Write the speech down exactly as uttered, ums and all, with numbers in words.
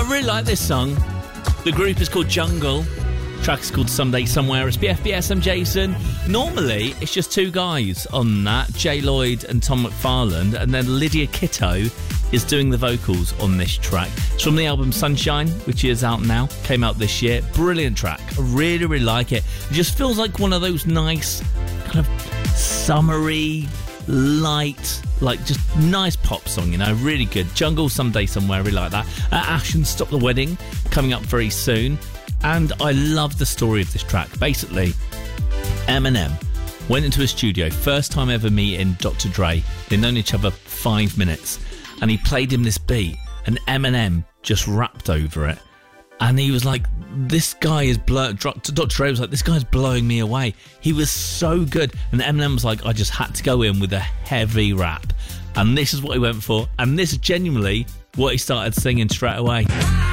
I really like this song. The group is called Jungle. The track is called Someday Somewhere. It's B F B S, I'm Jason. Normally, it's just two guys on that, Jay Lloyd and Tom McFarland, and then Lydia Kitto is doing the vocals on this track. It's from the album Sunshine, which is out now, came out this year. Brilliant track. I really, really like it. It just feels like one of those nice, kind of summery, light, like just nice pop song, you know, really good. Jungle, Someday Somewhere, really like that. Uh, Ash and Stop the Wedding coming up very soon. And I love the story of this track. Basically, Eminem went into a studio, first time ever meeting Doctor Dre. They'd known each other five minutes, and he played him this beat, and Eminem just rapped over it. And he was like, this guy is blowing... Doctor Dre was like, this guy's blowing me away. He was so good. And Eminem was like, I just had to go in with a heavy rap. And this is what he went for. And this is genuinely what he started singing straight away.